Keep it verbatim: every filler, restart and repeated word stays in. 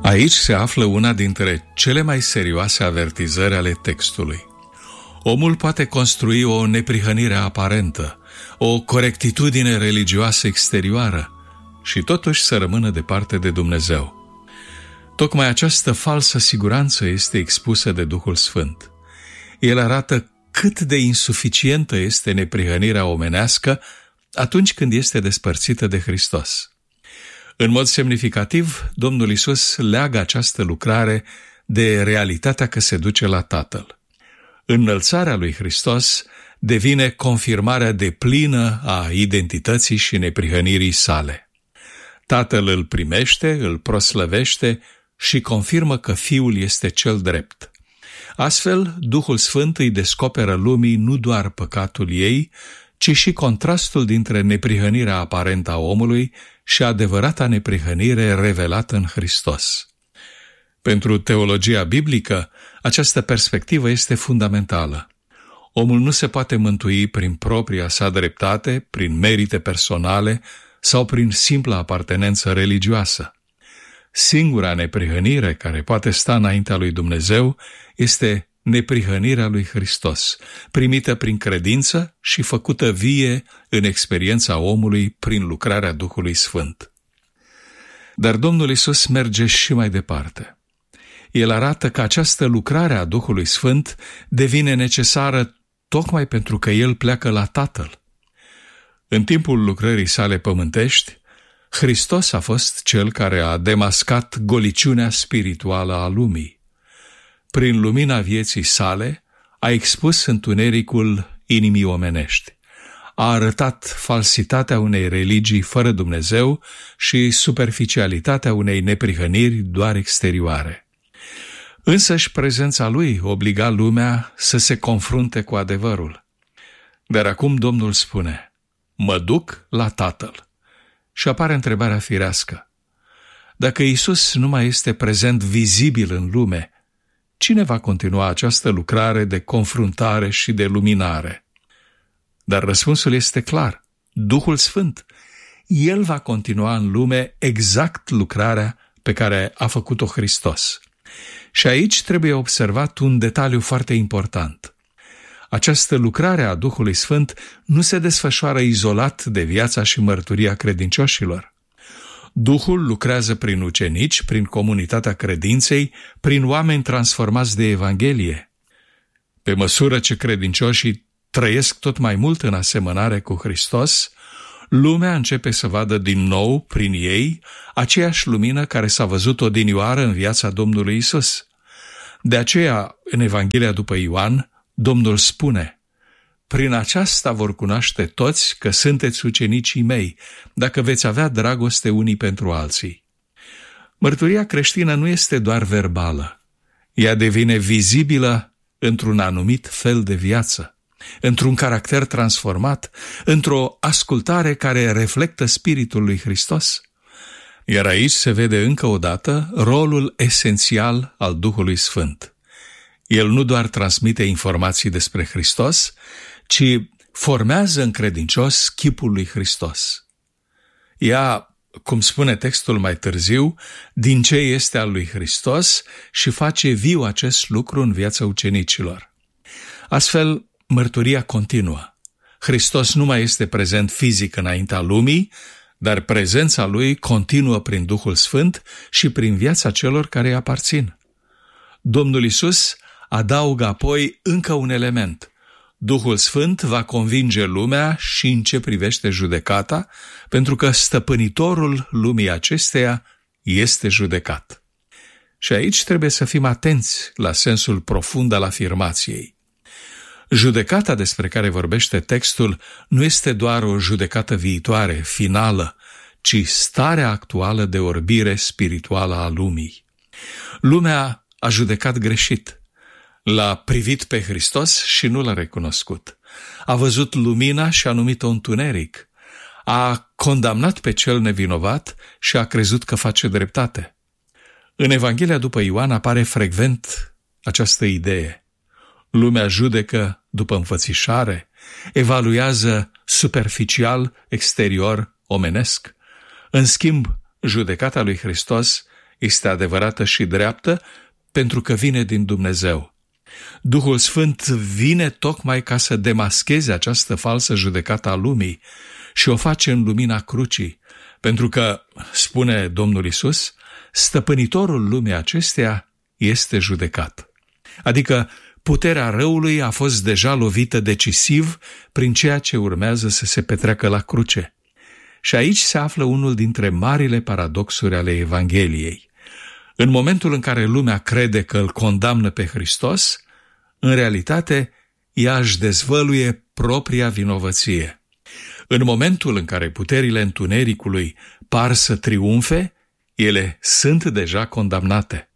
Aici se află una dintre cele mai serioase avertizări ale textului. Omul poate construi o neprihănire aparentă, o corectitudine religioasă exterioară și totuși să rămână departe de Dumnezeu. Tocmai această falsă siguranță este expusă de Duhul Sfânt. El arată cât de insuficientă este neprihănirea omenească atunci când este despărțită de Hristos. În mod semnificativ, Domnul Iisus leagă această lucrare de realitatea că se duce la Tatăl. Înălțarea lui Hristos devine confirmarea deplină a identității și neprihănirii sale. Tatăl îl primește, îl proslăvește și confirmă că Fiul este cel drept. Astfel, Duhul Sfânt îi descoperă lumii nu doar păcatul ei, ci și contrastul dintre neprihănirea aparentă a omului și adevărata neprihănire revelată în Hristos. Pentru teologia biblică, această perspectivă este fundamentală. Omul nu se poate mântui prin propria sa dreptate, prin merite personale sau prin simpla apartenență religioasă. Singura neprihănire care poate sta înaintea lui Dumnezeu este neprihănirea lui Hristos, primită prin credință și făcută vie în experiența omului prin lucrarea Duhului Sfânt. Dar Domnul Iisus merge și mai departe. El arată că această lucrare a Duhului Sfânt devine necesară tocmai pentru că El pleacă la Tatăl. În timpul lucrării sale pământești, Hristos a fost Cel care a demascat goliciunea spirituală a lumii. Prin lumina vieții sale, a expus întunericul inimii omenești. A arătat falsitatea unei religii fără Dumnezeu și superficialitatea unei neprihăniri doar exterioare. Însăși prezența lui obliga lumea să se confrunte cu adevărul. Dar acum Domnul spune: mă duc la Tatăl. Și apare întrebarea firească: dacă Iisus nu mai este prezent vizibil în lume, cine va continua această lucrare de confruntare și de luminare? Dar răspunsul este clar: Duhul Sfânt. El va continua în lume exact lucrarea pe care a făcut-o Hristos. Și aici trebuie observat un detaliu foarte important. Această lucrare a Duhului Sfânt nu se desfășoară izolat de viața și mărturia credincioșilor. Duhul lucrează prin ucenici, prin comunitatea credinței, prin oameni transformați de Evanghelie. Pe măsură ce credincioșii trăiesc tot mai mult în asemănare cu Hristos, lumea începe să vadă din nou, prin ei, aceeași lumină care s-a văzut odinioară în viața Domnului Iisus. De aceea, în Evanghelia după Ioan, Domnul spune: prin aceasta vor cunoaște toți că sunteți ucenicii mei, dacă veți avea dragoste unii pentru alții. Mărturia creștină nu este doar verbală. Ea devine vizibilă într-un anumit fel de viață, într-un caracter transformat, într-o ascultare care reflectă Spiritul lui Hristos. Iar aici se vede încă o dată rolul esențial al Duhului Sfânt. El nu doar transmite informații despre Hristos, ci formează în credincios chipul lui Hristos. Ea, cum spune textul mai târziu, din ce este al lui Hristos și face viu acest lucru în viața ucenicilor. Astfel, mărturia continuă. Hristos nu mai este prezent fizic înaintea lumii, dar prezența lui continuă prin Duhul Sfânt și prin viața celor care îi aparțin. Domnul Iisus adaugă apoi încă un element. Duhul Sfânt va convinge lumea și în ce privește judecata, pentru că stăpânitorul lumii acesteia este judecat. Și aici trebuie să fim atenți la sensul profund al afirmației. Judecata despre care vorbește textul nu este doar o judecată viitoare, finală, ci starea actuală de orbire spirituală a lumii. Lumea a judecat greșit. L-a privit pe Hristos și nu l-a recunoscut. A văzut lumina și a numit-o întuneric. A condamnat pe cel nevinovat și a crezut că face dreptate. În Evanghelia după Ioan apare frecvent această idee. Lumea judecă după înfățișare, evaluează superficial, exterior, omenesc. În schimb, judecata lui Hristos este adevărată și dreaptă pentru că vine din Dumnezeu. Duhul Sfânt vine tocmai ca să demascheze această falsă judecată a lumii și o face în lumina crucii, pentru că, spune Domnul Iisus, stăpânitorul lumii acesteia este judecat. Adică puterea răului a fost deja lovită decisiv prin ceea ce urmează să se petreacă la cruce. Și aici se află unul dintre marile paradoxuri ale Evangheliei. În momentul în care lumea crede că îl condamnă pe Hristos, în realitate ea își dezvăluie propria vinovăție. În momentul în care puterile întunericului par să triumfe, ele sunt deja condamnate.